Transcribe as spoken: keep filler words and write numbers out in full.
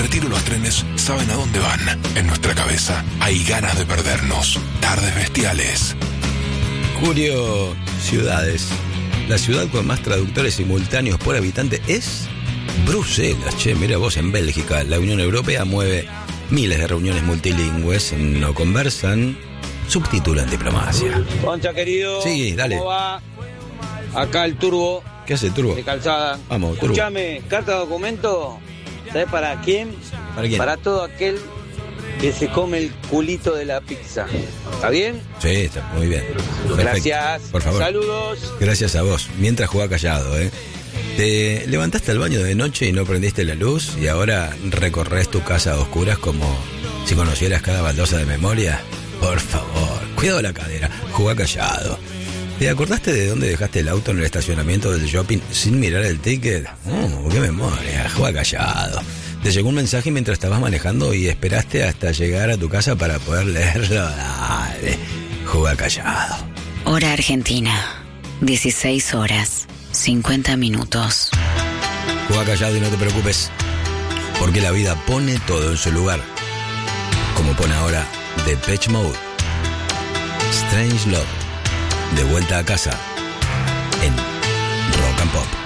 retiro los trenes saben a dónde van. En nuestra cabeza hay ganas de perdernos. Tardes bestiales. Curio Ciudades. La ciudad con más traductores simultáneos por habitante es Bruselas. Che, mira vos, en Bélgica. La Unión Europea mueve miles de reuniones multilingües. No conversan, subtitulan diplomacia. Concha, querido. Sí, dale. ¿Cómo va? Acá el Turbo. ¿Qué hace, Turbo? De Calzada. Vamos, Turbo. Escuchame, carta de documento. ¿Sabes para quién? ¿Para quién? Para todo aquel que se come el culito de la pizza. ¿Está bien? Sí, está muy bien. Perfecto. Gracias. Por favor. Saludos. Gracias a vos. Mientras jugaba callado, ¿eh? Te levantaste al baño de noche y no prendiste la luz y ahora recorres tu casa a oscuras como si conocieras cada baldosa de memoria. Por favor, cuidado la cadera, jugá callado. ¿Te acordaste de dónde dejaste el auto en el estacionamiento del shopping sin mirar el ticket? Oh, qué memoria, jugá callado. Te llegó un mensaje mientras estabas manejando y esperaste hasta llegar a tu casa para poder leerlo. Dale, jugá callado. Hora Argentina, dieciséis horas, cincuenta minutos. Jugá callado y no te preocupes, porque la vida pone todo en su lugar. Como pone ahora Depeche Mode, Strange Love. De vuelta a casa en Rock and Pop.